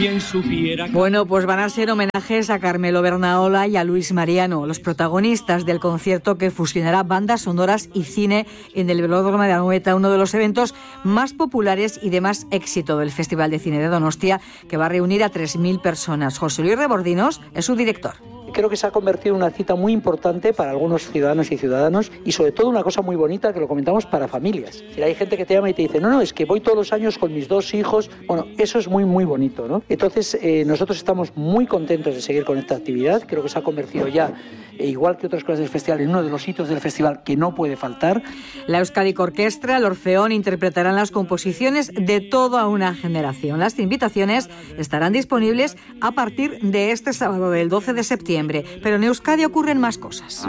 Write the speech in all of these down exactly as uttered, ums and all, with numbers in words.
quien supiera... Bueno, pues van a ser homenajes a Carmelo Bernaola y a Luis Mariano, los protagonistas del concierto que fusionará bandas sonoras y cine en el Velódromo de Anoeta, uno de los eventos más populares y de más éxito del Festival de Cine de Donostia, que va a reunir a tres mil personas. José Luis Rebordinos es su director. Creo que se ha convertido en una cita muy importante para algunos ciudadanos y ciudadanas y sobre todo una cosa muy bonita que lo comentamos para familias. Es decir, hay gente que te llama y te dice, no, no, es que voy todos los años con mis dos hijos. Bueno, eso es muy, muy bonito, ¿no? Entonces, eh, nosotros estamos muy contentos de seguir con esta actividad. Creo que se ha convertido ya, eh, igual que otras cosas del festival, en uno de los hitos del festival que no puede faltar. La Euskadi Orquestra, el Orfeón, interpretarán las composiciones de toda una generación. Las invitaciones estarán disponibles a partir de este sábado, del doce de septiembre. Pero en Euskadi ocurren más cosas.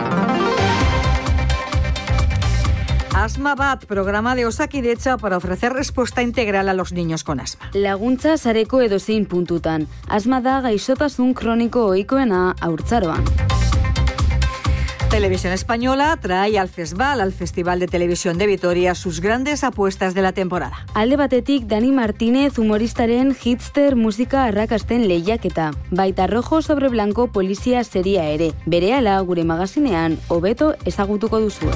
Asma Bat, programa de Osakidetza para ofrecer respuesta integral a los niños con asma. Laguntza sareko edozein puntutan. Asma da gaixotasun kroniko ohikoena haurtzaroan. Televisión Española trae al Fesval, al Festival de Televisión de Vitoria, sus grandes apuestas de la temporada. Alde batetik, Dani Martínez humoristaren hipster musika arrakasten lehiaketa. Baita rojo sobre blanco polizia seria ere. Berehala gure magazinean hobeto ezagutuko duzue.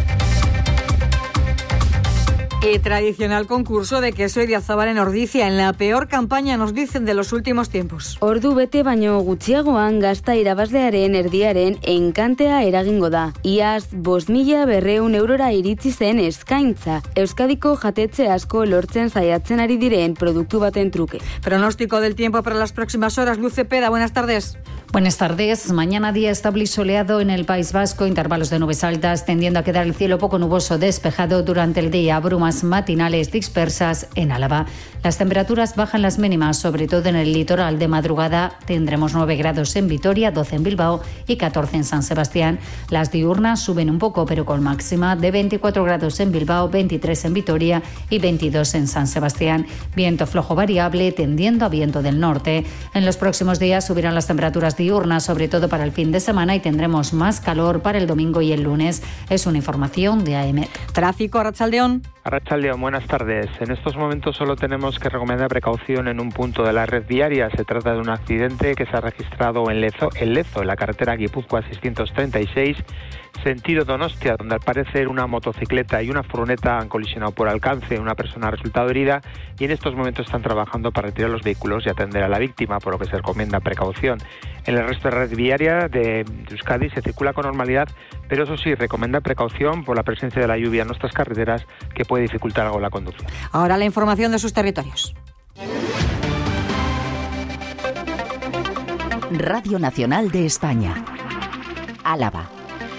Y tradicional concurso de queso Idiazabal en Ordizia, en la peor campaña, nos dicen, de los últimos tiempos. Ordu bete baino gutxiagoan gazta irabazlearen erdiaren enkantea eragingo da. Iaz, bost mila berreun eurora iritsi zen eskaintza. Euskadiko jatetxe asko lortzen saiatzen ari diren produktu baten truke. Pronóstico del tiempo para las próximas horas. Luce Peda, buenas tardes. Buenas tardes. Mañana día estable y soleado en el País Vasco, intervalos de nubes altas, tendiendo a quedar el cielo poco nuboso despejado durante el día, brumas matinales dispersas en Álava. Las temperaturas bajan las mínimas, sobre todo en el litoral. De madrugada tendremos nueve grados en Vitoria, doce en Bilbao y catorce en San Sebastián. Las diurnas suben un poco, pero con máxima de veinticuatro grados en Bilbao, veintitrés en Vitoria y veintidós en San Sebastián. Viento flojo variable, tendiendo a viento del norte. En los próximos días subirán las temperaturas diurnas, sobre todo para el fin de semana, y tendremos más calor para el domingo y el lunes. Es una información de A E M E C. Tráfico, Arratsaldeón. Arratsaldeón, buenas tardes. En estos momentos solo tenemos que recomendar precaución en un punto de la red viaria. Se trata de un accidente que se ha registrado en Lezo, en Lezo, en la carretera Guipúzcoa seiscientos treinta y seis, sentido Donostia, donde al parecer una motocicleta y una furgoneta han colisionado por alcance. Una persona ha resultado herida y en estos momentos están trabajando para retirar los vehículos y atender a la víctima, por lo que se recomienda precaución. En el resto de la red viaria de Euskadi se circula con normalidad, pero eso sí, recomienda precaución por la presencia de la lluvia en nuestras carreteras, que puede dificultar algo la conducción. Ahora la información de sus territorios. Radio Nacional de España. Álava.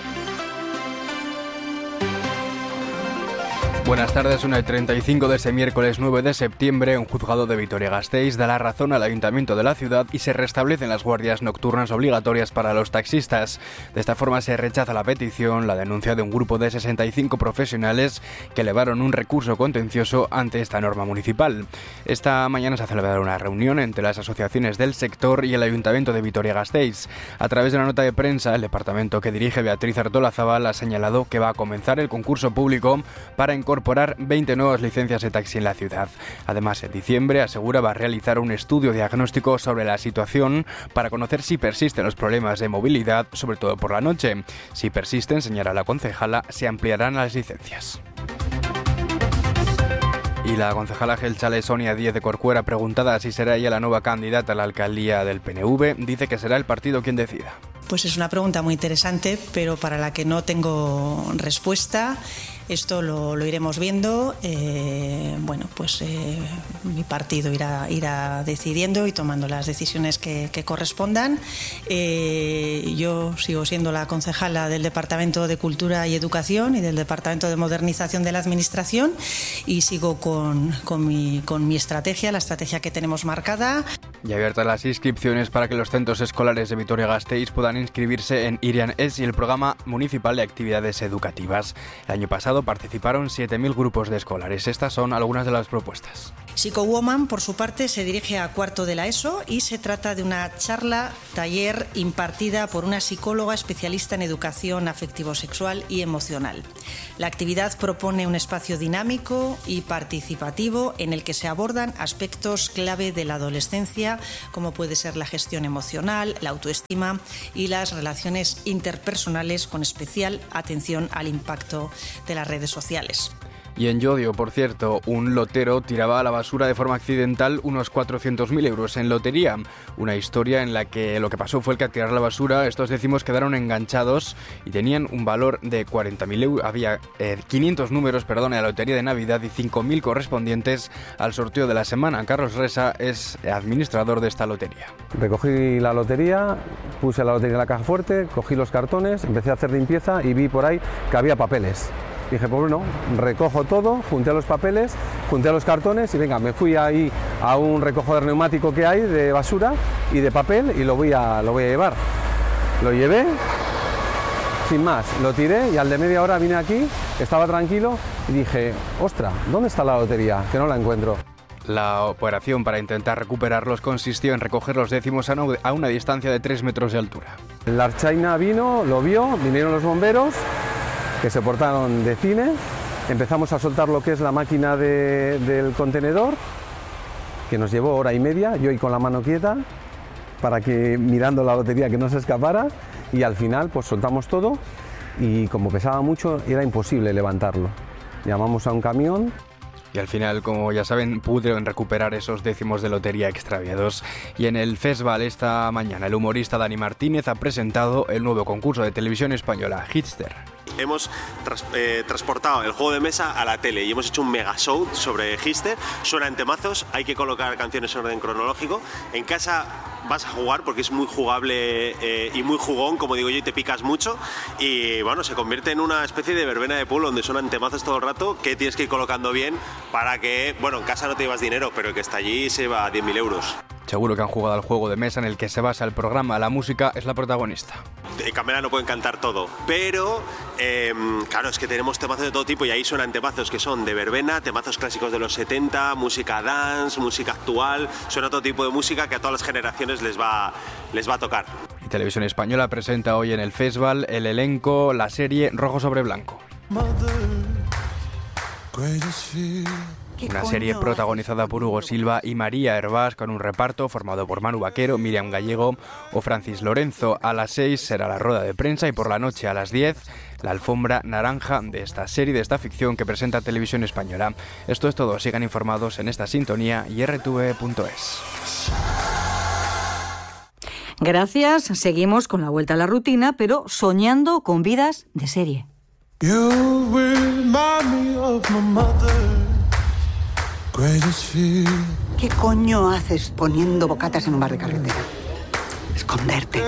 Buenas tardes, una y treinta y cinco de ese miércoles nueve de septiembre, un juzgado de Vitoria-Gasteiz da la razón al Ayuntamiento de la ciudad y se restablecen las guardias nocturnas obligatorias para los taxistas. De esta forma se rechaza la petición, la denuncia de un grupo de sesenta y cinco profesionales que elevaron un recurso contencioso ante esta norma municipal. Esta mañana se ha celebrado una reunión entre las asociaciones del sector y el Ayuntamiento de Vitoria-Gasteiz. A través de una nota de prensa, el departamento que dirige Beatriz Artolazabal ha señalado que va a comenzar el concurso público para incorporar incorporar veinte nuevas licencias de taxi en la ciudad. Además, en diciembre, asegura, va a realizar un estudio diagnóstico sobre la situación para conocer si persisten los problemas de movilidad, sobre todo por la noche. Si persisten, señala la concejala, se ampliarán las licencias. Y la concejala gelchale Sonia Díez de Corcuera, preguntada si será ella la nueva candidata a la alcaldía del P N V, dice que será el partido quien decida. Pues es una pregunta muy interesante, pero para la que no tengo respuesta. Esto lo, lo iremos viendo. Eh, bueno, pues eh, mi partido irá, irá decidiendo y tomando las decisiones que, que correspondan. Eh, yo sigo siendo la concejala del Departamento de Cultura y Educación y del Departamento de Modernización de la Administración y sigo con, con, mi, con mi estrategia, la estrategia que tenemos marcada. Y abiertas las inscripciones para que los centros escolares de Vitoria-Gasteiz puedan inscribirse en Irian Es y el Programa Municipal de Actividades Educativas. El año pasado participaron siete mil grupos de escolares. Estas son algunas de las propuestas. Psicowoman, por su parte, se dirige a cuarto de la ESO y se trata de una charla, taller impartida por una psicóloga especialista en educación afectivo-sexual y emocional. La actividad propone un espacio dinámico y participativo en el que se abordan aspectos clave de la adolescencia, como puede ser la gestión emocional, la autoestima y las relaciones interpersonales, con especial atención al impacto de las redes sociales. Y en Llodio, por cierto, un lotero tiraba a la basura de forma accidental unos cuatrocientos mil euros en lotería. Una historia en la que lo que pasó fue que al tirar la basura estos décimos quedaron enganchados y tenían un valor de cuarenta mil euros. Había eh, quinientos números, perdón, en la lotería de Navidad y cinco mil correspondientes al sorteo de la semana. Carlos Resa es administrador de esta lotería. Recogí la lotería, puse la lotería en la caja fuerte, cogí los cartones, empecé a hacer limpieza y vi por ahí que había papeles. Dije, pues bueno, recojo todo, junté los papeles, junté los cartones y venga, me fui ahí a un recogedor neumático que hay de basura y de papel y lo voy a, lo voy a llevar. Lo llevé, sin más, lo tiré y al de media hora vine aquí, estaba tranquilo y dije, ostra, ¿dónde está la lotería? Que no la encuentro. La operación para intentar recuperarlos consistió en recoger los décimos a una distancia de tres metros de altura. La Archaina vino, lo vio, vinieron los bomberos, que se portaron de cine, empezamos a soltar lo que es la máquina de, del contenedor, que nos llevó hora y media, yo y con la mano quieta, para que mirando la lotería que no se escapara, y al final pues soltamos todo y como pesaba mucho era imposible levantarlo. Llamamos a un camión. Y al final, como ya saben, pudieron recuperar esos décimos de lotería extraviados. Y en el festival esta mañana, el humorista Dani Martínez ha presentado el nuevo concurso de televisión española, Hitster. Hemos tras, eh, transportado el juego de mesa a la tele y hemos hecho un mega show sobre Hitster. Suenan temazos, hay que colocar canciones en orden cronológico. En casa vas a jugar porque es muy jugable eh, y muy jugón, como digo yo, y te picas mucho. Y bueno, se convierte en una especie de verbena de pueblo donde suenan temazos todo el rato que tienes que ir colocando bien para que, bueno, en casa no te llevas dinero, pero el que está allí se va a diez mil euros. Seguro que han jugado al juego de mesa en el que se basa el programa. La música es la protagonista. En cámara no pueden cantar todo, pero eh, claro, es que tenemos temazos de todo tipo y ahí suenan temazos que son de verbena, temazos clásicos de los setenta, música dance, música actual, suena todo tipo de música que a todas las generaciones les va, les va a tocar. Y Televisión Española presenta hoy en el festival el elenco, la serie Rojo sobre Blanco. Una serie protagonizada por Hugo Silva y María Hervás, con un reparto formado por Manu Vaquero, Miriam Gallego o Francis Lorenzo. A las seis será la rueda de prensa y por la noche a las diez la alfombra naranja de esta serie, de esta ficción que presenta Televisión Española. Esto es todo, sigan informados en esta sintonía y r t v punto es. Gracias, seguimos con la vuelta a la rutina, pero soñando con vidas de serie. You remind me of my mother. ¿Qué coño haces poniendo bocatas en un bar de carretera? Esconderte.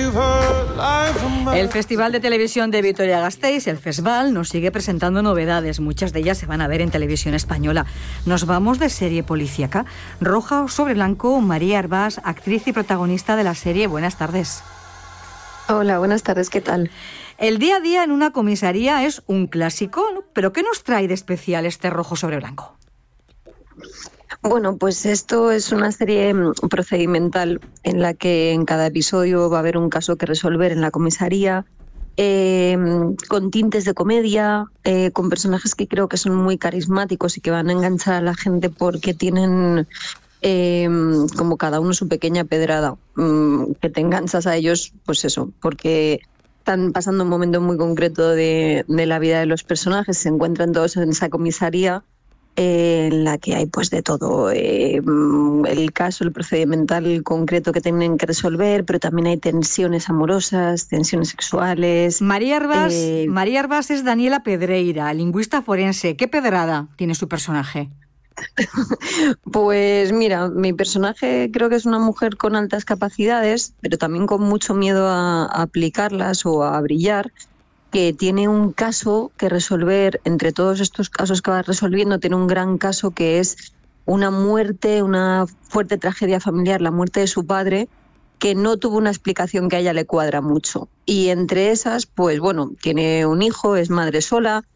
El Festival de Televisión de Vitoria-Gasteiz, el Fesval, nos sigue presentando novedades. Muchas de ellas se van a ver en Televisión Española. Nos vamos de serie policíaca. Roja sobre Blanco, María Hervás, actriz y protagonista de la serie. Buenas tardes. Hola, buenas tardes, ¿qué tal? El día a día en una comisaría es un clásico, ¿no? ¿Pero qué nos trae de especial este Rojo sobre Blanco? Bueno, pues esto es una serie procedimental en la que en cada episodio va a haber un caso que resolver en la comisaría, eh, con tintes de comedia, eh, con personajes que creo que son muy carismáticos y que van a enganchar a la gente porque tienen eh, como cada uno su pequeña pedrada, um, que te enganchas a ellos, pues eso, porque están pasando un momento muy concreto de, de la vida de los personajes, se encuentran todos en esa comisaría, Eh, en la que hay pues de todo, eh, el caso, el procedimental concreto que tienen que resolver, pero también hay tensiones amorosas, tensiones sexuales. María Hervás, eh... María Hervás es Daniela Pedreira, lingüista forense. ¿Qué pedrada tiene su personaje? Pues mira, mi personaje creo que es una mujer con altas capacidades, pero también con mucho miedo a, a aplicarlas o a brillar, que tiene un caso que resolver. Entre todos estos casos que va resolviendo, tiene un gran caso que es una muerte, una fuerte tragedia familiar, la muerte de su padre, que no tuvo una explicación que a ella le cuadra mucho. Y entre esas, pues bueno, tiene un hijo, es madre sola,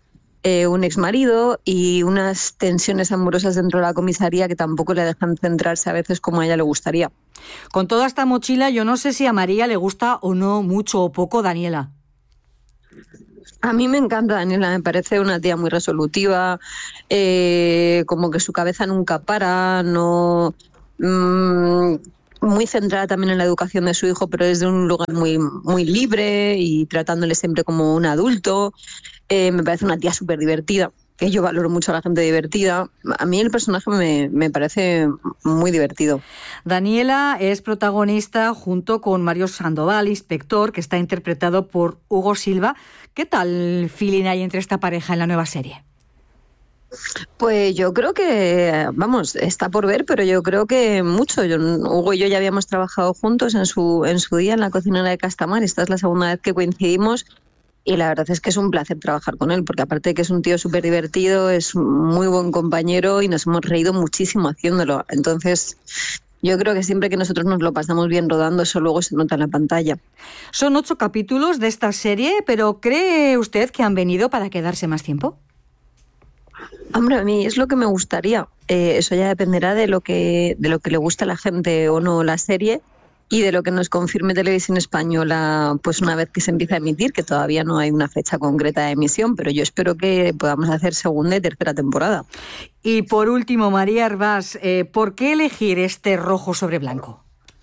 eh, un exmarido y unas tensiones amorosas dentro de la comisaría que tampoco le dejan centrarse a veces como a ella le gustaría. Con toda esta mochila, yo no sé si a María le gusta o no mucho o poco Daniela. A mí me encanta Daniela, me parece una tía muy resolutiva, eh, como que su cabeza nunca para, no mmm, muy centrada también en la educación de su hijo, pero desde un lugar muy, muy libre y tratándole siempre como un adulto. Eh, me parece una tía súper divertida, que yo valoro mucho a la gente divertida. A mí el personaje me, me parece muy divertido. Daniela es protagonista junto con Mario Sandoval, inspector, que está interpretado por Hugo Silva. ¿Qué tal feeling hay entre esta pareja en la nueva serie? Pues yo creo que, vamos, está por ver, pero yo creo que mucho. Yo, Hugo y yo ya habíamos trabajado juntos en su, en su día en la cocinera de Castamar. Esta es la segunda vez que coincidimos. Y la verdad es que es un placer trabajar con él, porque aparte de que es un tío súper divertido, es muy buen compañero y nos hemos reído muchísimo haciéndolo. Entonces, yo creo que siempre que nosotros nos lo pasamos bien rodando, eso luego se nota en la pantalla. Son ocho capítulos de esta serie, pero ¿cree usted que han venido para quedarse más tiempo? Hombre, a mí es lo que me gustaría. Eh, eso ya dependerá de lo que, de lo que le guste a la gente o no la serie. Y de lo que nos confirme Televisión Española, pues una vez que se empiece a emitir, que todavía no hay una fecha concreta de emisión, pero yo espero que podamos hacer segunda y tercera temporada. Y por último, María Hervás, eh, ¿por qué elegir este rojo sobre blanco?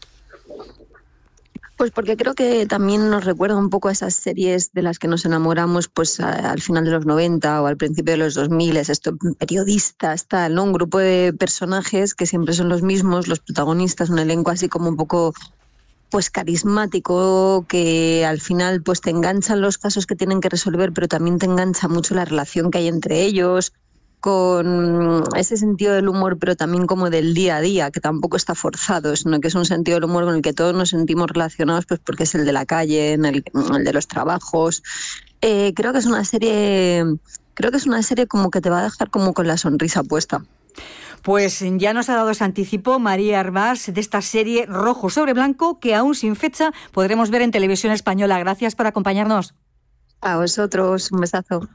Pues porque creo que también nos recuerda un poco a esas series de las que nos enamoramos pues a, al final de los noventa o al principio de los dos mil, esto, periodistas, tal, ¿no? Un grupo de personajes que siempre son los mismos, los protagonistas, un elenco así como un poco pues carismático, que al final pues te enganchan los casos que tienen que resolver, pero también te engancha mucho la relación que hay entre ellos, con ese sentido del humor, pero también como del día a día, que tampoco está forzado, sino que es un sentido del humor con el que todos nos sentimos relacionados, pues porque es el de la calle, en el, el de los trabajos. Eh, creo que es una serie, creo que es una serie como que te va a dejar como con la sonrisa puesta. Pues ya nos ha dado ese anticipo María Hervás de esta serie Rojo sobre Blanco, que aún sin fecha podremos ver en Televisión Española. Gracias por acompañarnos. A vosotros, un besazo.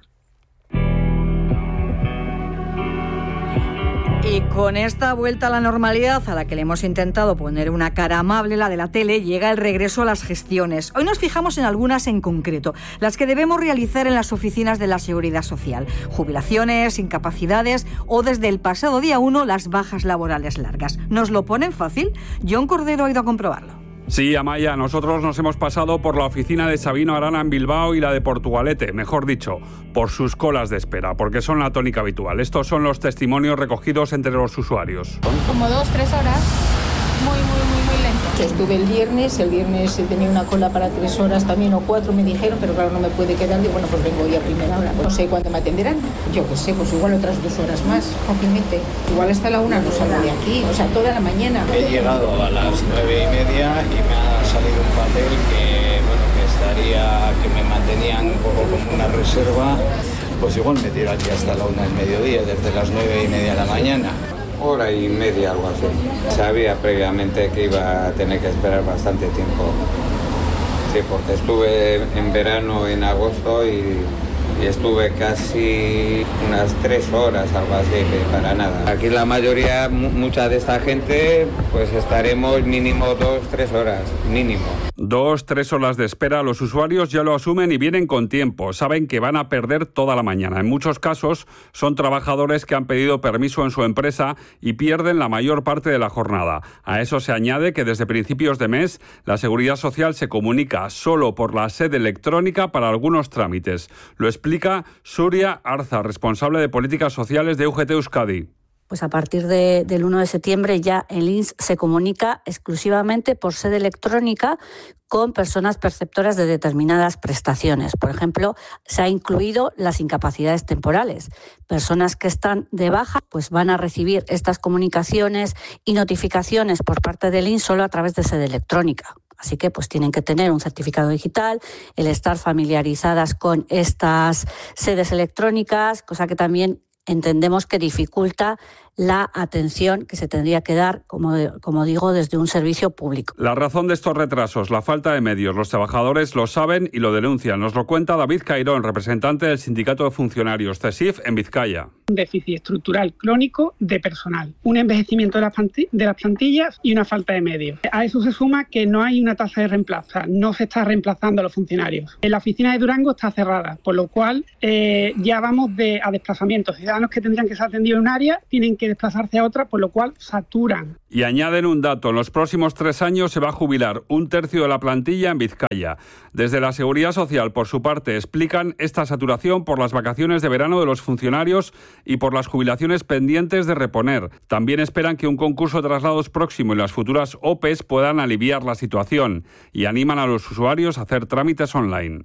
Y con esta vuelta a la normalidad, a la que le hemos intentado poner una cara amable, la de la tele, llega el regreso a las gestiones. Hoy nos fijamos en algunas en concreto, las que debemos realizar en las oficinas de la Seguridad Social. Jubilaciones, incapacidades o desde el pasado día uno las bajas laborales largas. ¿Nos lo ponen fácil? John Cordero ha ido a comprobarlo. Sí, Amaya, nosotros nos hemos pasado por la oficina de Sabino Arana en Bilbao y la de Portugalete, mejor dicho, por sus colas de espera, porque son la tónica habitual. Estos son los testimonios recogidos entre los usuarios. Como dos, tres horas, muy, muy, muy, muy lento. Yo estuve el viernes, el viernes tenía una cola para tres horas también o cuatro, me dijeron, pero claro, no me puede quedar, y bueno, pues vengo hoy a primera hora. No sé cuándo me atenderán, yo qué sé, pues igual otras dos horas más, fácilmente. Igual hasta la una no salgo de aquí, o sea, toda la mañana. He llegado a las nueve y media y me ha salido un papel que, bueno, que estaría, que me mantenían un poco como una reserva, pues igual me tiro aquí hasta la una del mediodía, desde las nueve y media de la mañana. Hora y media, algo así. Sabía previamente que iba a tener que esperar bastante tiempo. Sí, porque estuve en verano, en agosto, y, y estuve casi unas tres horas, algo así, que para nada. Aquí la mayoría, mucha de esta gente, pues estaremos mínimo dos, tres horas, mínimo. Dos, tres horas de espera, los usuarios ya lo asumen y vienen con tiempo. Saben que van a perder toda la mañana. En muchos casos son trabajadores que han pedido permiso en su empresa y pierden la mayor parte de la jornada. A eso se añade que desde principios de mes la Seguridad Social se comunica solo por la sede electrónica para algunos trámites. Lo explica Suria Arza, responsable de políticas sociales de U G T Euskadi. Pues a partir de, del uno de septiembre ya el I N S se comunica exclusivamente por sede electrónica con personas perceptoras de determinadas prestaciones. Por ejemplo, se ha incluido las incapacidades temporales. Personas que están de baja pues van a recibir estas comunicaciones y notificaciones por parte del I N S solo a través de sede electrónica. Así que pues tienen que tener un certificado digital, el estar familiarizadas con estas sedes electrónicas, cosa que también entendemos que dificulta la atención que se tendría que dar, como, como digo, desde un servicio público. La razón de estos retrasos, la falta de medios. Los trabajadores lo saben y lo denuncian. Nos lo cuenta David Cairón, representante del Sindicato de Funcionarios CESIF en Vizcaya. Un déficit estructural crónico de personal, un envejecimiento de las, de las plantillas y una falta de medios. A eso se suma que no hay una tasa de reemplazo, no se está reemplazando a los funcionarios. En la oficina de Durango está cerrada, por lo cual eh, ya vamos de, a desplazamientos. Ciudadanos que tendrían que ser atendidos en un área tienen que desplazarse a otra, por lo cual saturan. Y añaden un dato, en los próximos tres años se va a jubilar un tercio de la plantilla en Vizcaya. Desde la Seguridad Social, por su parte, explican esta saturación por las vacaciones de verano de los funcionarios y por las jubilaciones pendientes de reponer. También esperan que un concurso de traslados próximo y las futuras O P Es puedan aliviar la situación y animan a los usuarios a hacer trámites online.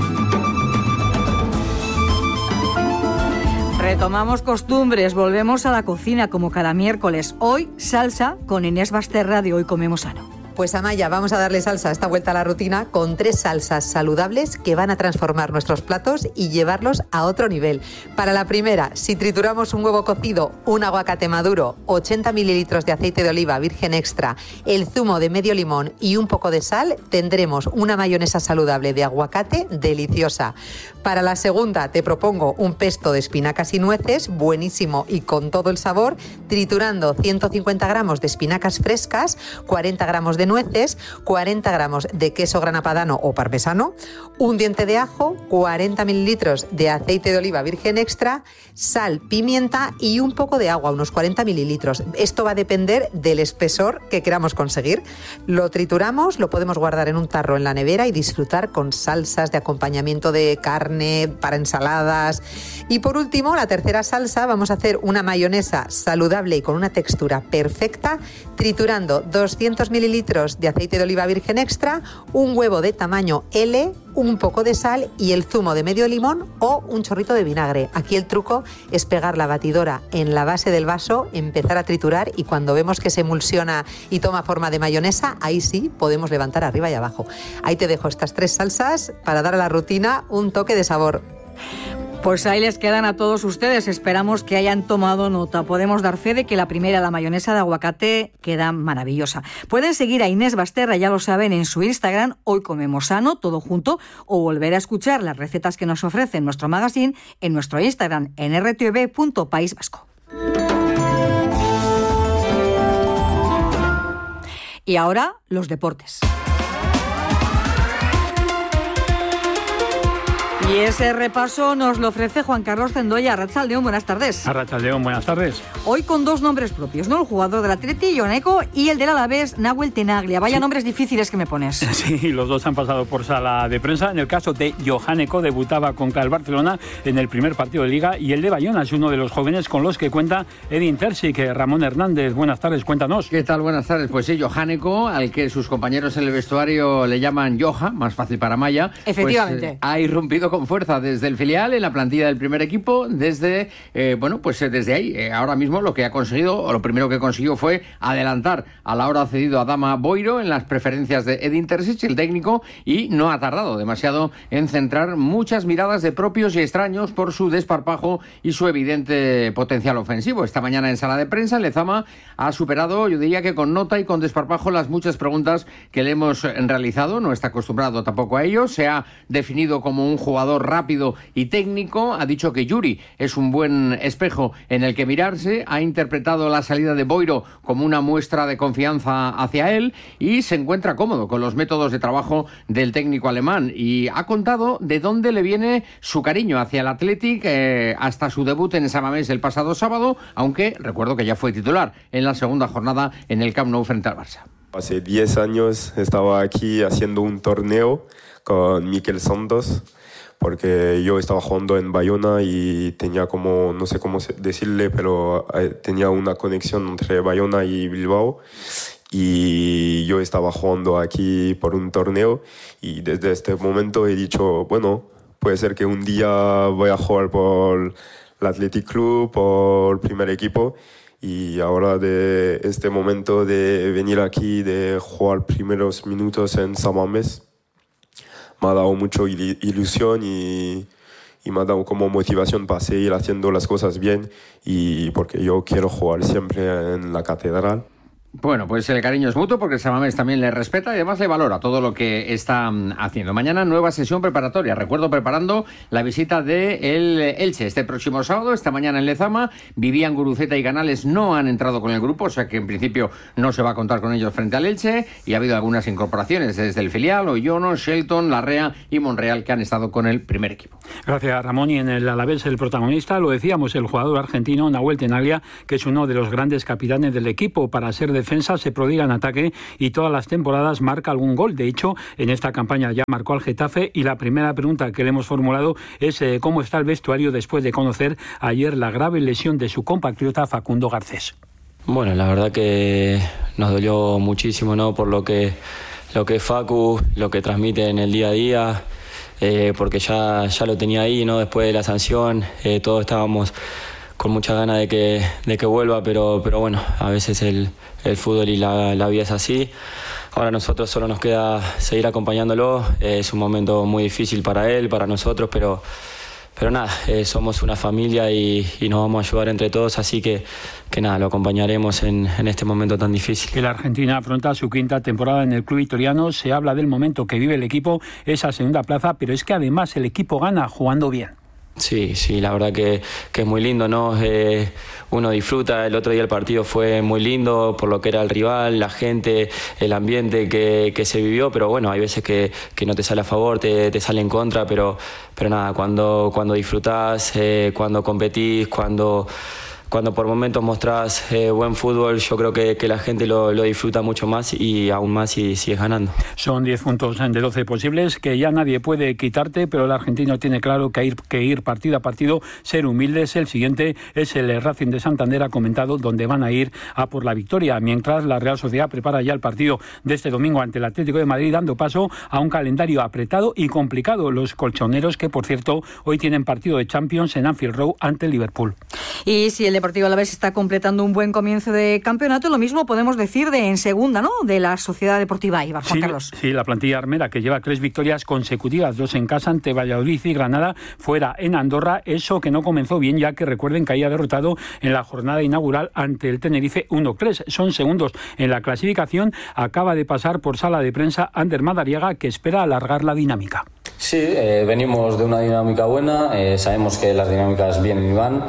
Retomamos costumbres, volvemos a la cocina como cada miércoles. Hoy, salsa con Inés Basterra de Hoy Comemos Sano. Pues Amaya, vamos a darle salsa a esta vuelta a la rutina con tres salsas saludables que van a transformar nuestros platos y llevarlos a otro nivel. Para la primera, si trituramos un huevo cocido, un aguacate maduro, ochenta mililitros de aceite de oliva virgen extra, el zumo de medio limón y un poco de sal, tendremos una mayonesa saludable de aguacate deliciosa. Para la segunda, te propongo un pesto de espinacas y nueces, buenísimo y con todo el sabor, triturando ciento cincuenta gramos de espinacas frescas, cuarenta gramos de nueces, cuarenta gramos de queso grana padano o parmesano, un diente de ajo, cuarenta mililitros de aceite de oliva virgen extra, sal, pimienta y un poco de agua, unos cuarenta mililitros. Esto va a depender del espesor que queramos conseguir. Lo trituramos, lo podemos guardar en un tarro en la nevera y disfrutar con salsas de acompañamiento de carne, para ensaladas. Y por último, la tercera salsa, vamos a hacer una mayonesa saludable y con una textura perfecta, triturando doscientos mililitros de aceite de oliva virgen extra, un huevo de tamaño L, un poco de sal y el zumo de medio limón o un chorrito de vinagre. Aquí el truco es pegar la batidora en la base del vaso, empezar a triturar y cuando vemos que se emulsiona y toma forma de mayonesa, ahí sí podemos levantar arriba y abajo. Ahí te dejo estas tres salsas para dar a la rutina un toque de sabor. Pues ahí les quedan a todos ustedes. Esperamos que hayan tomado nota. Podemos dar fe de que la primera, la mayonesa de aguacate, queda maravillosa. Pueden seguir a Inés Basterra, ya lo saben, en su Instagram, Hoy Comemos Sano, todo junto, o volver a escuchar las recetas que nos ofrece en nuestro magazine en nuestro Instagram, en r t v punto país vasco. Y ahora, los deportes. Y ese repaso nos lo ofrece Juan Carlos Zendoya. Arratsaldeon, buenas tardes. Arratsaldeon, buenas tardes. Hoy con dos nombres propios, ¿no? El jugador del Atleti, Joneco, y el del Alavés, Nahuel Tenaglia. Vaya sí. Nombres difíciles que me pones. Sí, los dos han pasado por sala de prensa. En el caso de Joneco, debutaba contra el Barcelona en el primer partido de Liga, y el de Bayona es uno de los jóvenes con los que cuenta Edin Terzic. Ramón Hernández, buenas tardes, cuéntanos. ¿Qué tal? Buenas tardes. Pues sí, Joneco, al que sus compañeros en el vestuario le llaman Joha, más fácil para Maya. Efectivamente. Pues, eh, ha irrumpido con fuerza desde el filial en la plantilla del primer equipo, desde eh, bueno pues eh, desde ahí eh, ahora mismo lo que ha conseguido, o lo primero que consiguió fue adelantar a la hora cedido a Dama Boiro en las preferencias de Edin Terzic, el técnico, y no ha tardado demasiado en centrar muchas miradas de propios y extraños por su desparpajo y su evidente potencial ofensivo. Esta mañana en sala de prensa Lezama ha superado, yo diría que con nota y con desparpajo, las muchas preguntas que le hemos realizado. No está acostumbrado tampoco a ello. Se ha definido como un jugador rápido y técnico, ha dicho que Yuri es un buen espejo en el que mirarse, ha interpretado la salida de Boiro como una muestra de confianza hacia él y se encuentra cómodo con los métodos de trabajo del técnico alemán, y ha contado de dónde le viene su cariño hacia el Athletic eh, hasta su debut en San Mamés el pasado sábado, aunque recuerdo que ya fue titular en la segunda jornada en el Camp Nou frente al Barça. Hace diez años estaba aquí haciendo un torneo con Mikel Santos, porque yo estaba jugando en Bayona y tenía como, no sé cómo decirle, pero tenía una conexión entre Bayona y Bilbao, y yo estaba jugando aquí por un torneo, y desde este momento he dicho, bueno, puede ser que un día voy a jugar por el Athletic Club, por el primer equipo, y ahora de este momento de venir aquí, de jugar primeros minutos en San Mamés, me ha dado mucho ilusión y, y me ha dado como motivación para seguir haciendo las cosas bien y porque yo quiero jugar siempre en la catedral. Bueno, pues el cariño es mutuo porque Samamés también le respeta y además le valora todo lo que está haciendo. Mañana nueva sesión preparatoria. Recuerdo preparando la visita de el Elche este próximo sábado, esta mañana en Lezama. Vivian, Guruceta y Canales no han entrado con el grupo, o sea que en principio no se va a contar con ellos frente al Elche. Y ha habido algunas incorporaciones desde el filial, Oyono, Shelton, Larrea y Monreal que han estado con el primer equipo. Gracias, Ramón. Y en el Alavés el protagonista, lo decíamos, el jugador argentino Nahuel Tenaglia, que es uno de los grandes capitanes del equipo. Para ser de defensa se prodiga en ataque y todas las temporadas marca algún gol. De hecho, en esta campaña ya marcó al Getafe y la primera pregunta que le hemos formulado es eh, cómo está el vestuario después de conocer ayer la grave lesión de su compatriota Facundo Garcés. Bueno, la verdad que nos dolió muchísimo, ¿no? Por lo que, lo que Facu, lo que transmite en el día a día, eh, porque ya, ya lo tenía ahí, ¿no? Después de la sanción, eh, todos estábamos con mucha ganas de que, de que vuelva, pero, pero bueno, a veces el, el fútbol y la, la vida es así. Ahora a nosotros solo nos queda seguir acompañándolo. Eh, es un momento muy difícil para él, para nosotros, pero, pero nada, eh, somos una familia y, y nos vamos a ayudar entre todos, así que, que nada, lo acompañaremos en, en este momento tan difícil. La Argentina afronta su quinta temporada en el club vitoriano. Se habla del momento que vive el equipo, esa segunda plaza, pero es que además el equipo gana jugando bien. Sí, sí, la verdad que, que es muy lindo, ¿no? Eh, uno disfruta. El otro día el partido fue muy lindo por lo que era el rival, la gente, el ambiente que, que se vivió, pero bueno, hay veces que, que no te sale a favor, te, te sale en contra, pero, pero nada, cuando, cuando disfrutás, eh, cuando competís, cuando... Cuando por momentos mostrás eh, buen fútbol, yo creo que, que la gente lo, lo disfruta mucho más y aún más si sigues ganando. Son diez puntos de doce posibles que ya nadie puede quitarte, pero el argentino tiene claro que ir, que ir partido a partido, ser humildes. El siguiente es el Racing de Santander, ha comentado, donde van a ir a por la victoria, mientras la Real Sociedad prepara ya el partido de este domingo ante el Atlético de Madrid, dando paso a un calendario apretado y complicado. Los colchoneros, que por cierto hoy tienen partido de Champions en Anfield Road ante el Liverpool. Y si el Deportivo Alavés está completando un buen comienzo de campeonato, lo mismo podemos decir de en segunda, ¿no? De la Sociedad Deportiva Eibar, Juan sí, Carlos. Sí, la plantilla armera, que lleva tres victorias consecutivas, dos en casa ante Valladolid y Granada, fuera en Andorra. Eso que no comenzó bien, ya que recuerden que haya derrotado en la jornada inaugural ante el Tenerife uno tres. Son segundos en la clasificación. Acaba de pasar por sala de prensa Ander Madariaga, que espera alargar la dinámica. Sí, eh, venimos de una dinámica buena, eh, sabemos que las dinámicas vienen y van.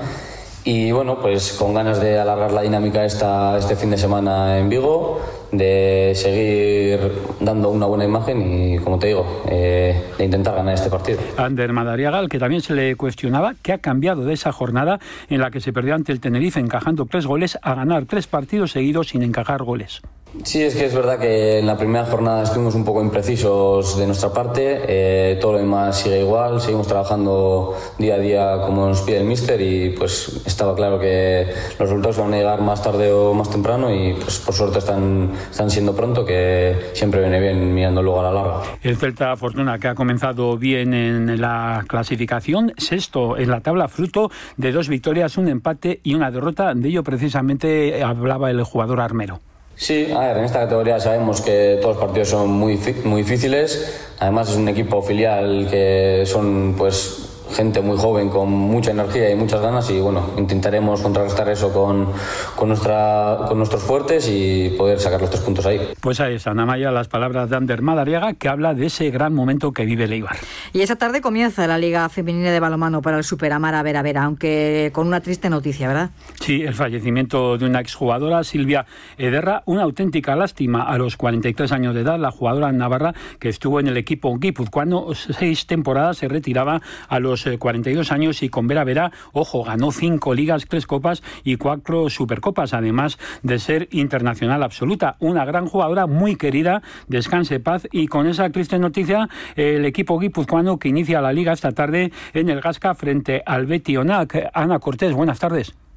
Y bueno, pues con ganas de alargar la dinámica esta, este fin de semana en Vigo, de seguir dando una buena imagen y, como te digo, eh, de intentar ganar este partido. Ander Madariaga, al que también se le cuestionaba qué ha cambiado de esa jornada en la que se perdió ante el Tenerife encajando tres goles a ganar tres partidos seguidos sin encajar goles. Sí, es que es verdad que en la primera jornada estuvimos un poco imprecisos de nuestra parte, eh, todo lo demás sigue igual, seguimos trabajando día a día como nos pide el míster y pues estaba claro que los resultados van a llegar más tarde o más temprano y pues por suerte están, están siendo pronto, que siempre viene bien mirando luego a la larga. El Celta Fortuna, que ha comenzado bien en la clasificación, sexto en la tabla, fruto de dos victorias, un empate y una derrota. De ello precisamente hablaba el jugador armero. Sí, a ver, en esta categoría sabemos que todos los partidos son muy, muy difíciles. Además es un equipo filial que son pues gente muy joven con mucha energía y muchas ganas y bueno, intentaremos contrarrestar eso con, con, nuestra, con nuestros fuertes y poder sacar los tres puntos ahí. Pues ahí están, Amaya, las palabras de Ander Madariaga, que habla de ese gran momento que vive el Eibar. Y esa tarde comienza la Liga Femenina de Balonmano para el Superamara Vera Vera, aunque con una triste noticia, ¿verdad? Sí, el fallecimiento de una exjugadora, Silvia Ederra, una auténtica lástima a los cuarenta y tres años de edad. La jugadora navarra, que estuvo en el equipo guipuzcoano seis temporadas, se retiraba a los cuarenta y dos años y con Vera Vera, ojo, ganó cinco ligas, tres copas y cuatro supercopas, además de ser internacional absoluta. Una gran jugadora, muy querida, descanse paz. Y con esa triste noticia, el equipo guipuzcoano que inicia la liga esta tarde en el Gasca frente al Betionac. Ana Cortés, buenas tardes.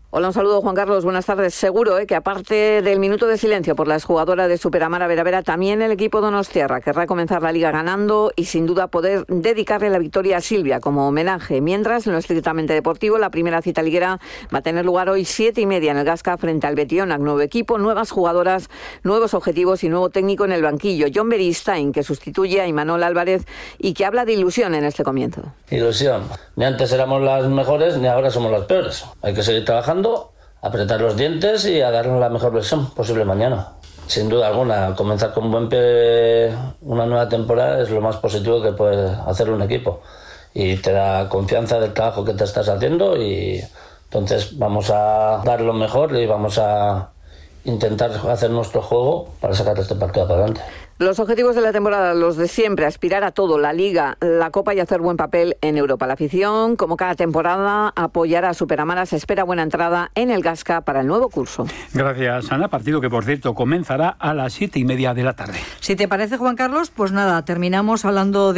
Hola, un saludo, Juan Carlos. Buenas tardes. Seguro eh, que aparte del minuto de silencio por la exjugadora de Superamara Vera Vera, también el equipo donostiarra querrá comenzar la Liga ganando y sin duda poder dedicarle la victoria a Silvia como homenaje. Mientras, en lo estrictamente deportivo, la primera cita liguera va a tener lugar hoy siete y media en el Gasca frente al Betionac. Nuevo equipo, nuevas jugadoras, nuevos objetivos y nuevo técnico en el banquillo. Jon Beristain, que sustituye a Imanol Álvarez y que habla de ilusión en este comienzo. Ilusión. Ni antes éramos las mejores ni ahora somos las peores. Hay que seguir trabajando, apretar los dientes y a darnos la mejor versión posible mañana. Sin duda alguna, comenzar con un buen pie una nueva temporada es lo más positivo que puede hacer un equipo y te da confianza del trabajo que te estás haciendo y entonces vamos a dar lo mejor y vamos a intentar hacer nuestro juego para sacar este partido para adelante. Los objetivos de la temporada, los de siempre, aspirar a todo, la Liga, la Copa y hacer buen papel en Europa. La afición, como cada temporada, apoyará a Superamara. Se espera buena entrada en el Gasca para el nuevo curso. Gracias, Ana. Partido que, por cierto, comenzará a las siete y media de la tarde. Si te parece, Juan Carlos, pues nada, terminamos hablando de